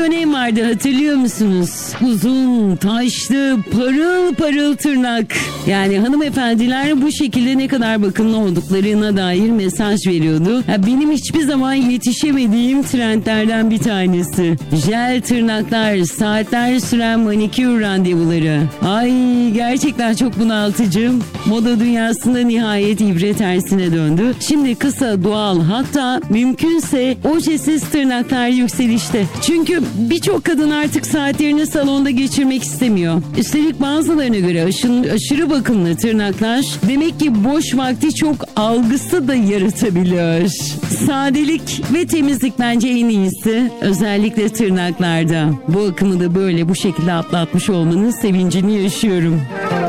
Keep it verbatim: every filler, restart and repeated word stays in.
dönem vardı, hatırlıyor musunuz? Uzun, taşlı, parıl parıl tırnak. Yani hanımefendiler bu şekilde ne kadar bakımlı olduklarına dair mesaj veriyordu. Ya benim hiçbir zaman yetişemediğim trendlerden bir tanesi. Jel tırnaklar, saatler süren manikür randevuları. Ay gerçekten çok bunaltıcı. Moda dünyasında nihayet ibre tersine döndü. Şimdi kısa, doğal, hatta mümkünse ojesiz tırnaklar yükselişte. Çünkü birçok kadın artık saatlerini salonda geçirmek istemiyor. Üstelik bazılarına göre aşın, aşırı bakımlı tırnaklar demek ki boş vakti çok algısı da yaratabiliyor. Sadelik ve temizlik bence en iyisi. Özellikle tırnaklarda. Bu akımı da böyle bu şekilde atlatmış olmanın sevincini yaşıyorum.